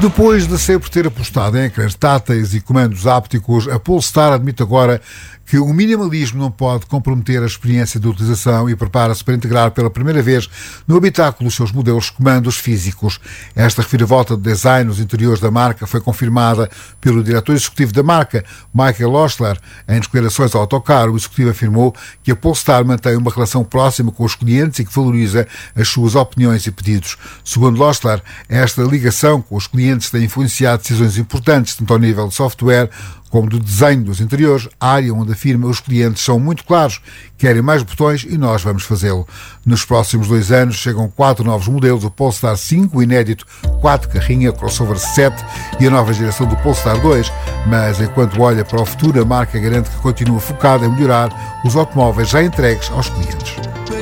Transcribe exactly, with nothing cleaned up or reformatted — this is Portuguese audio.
Depois de sempre ter apostado em ecrãs táteis e comandos ápticos, a Polestar admite agora que o minimalismo não pode comprometer a experiência de utilização e prepara-se para integrar pela primeira vez no habitáculo os seus modelos comandos físicos. Esta reviravolta de design nos interiores da marca foi confirmada pelo diretor executivo da marca, Michael Ostler. Em declarações ao autocar, o executivo afirmou que a Polestar mantém uma relação próxima com os clientes e que valoriza as suas opiniões e pedidos. Segundo Ostler, esta ligação com os clientes tem influenciado decisões importantes, tanto ao nível de software como do desenho dos interiores, área onde afirma os clientes são muito claros, querem mais botões e nós vamos fazê-lo. Nos próximos dois anos chegam quatro novos modelos, o Polestar cinco, o inédito quatro carrinha, crossover sete e a nova geração do Polestar dois, mas enquanto olha para o futuro, a marca garante que continua focada em melhorar os automóveis já entregues aos clientes.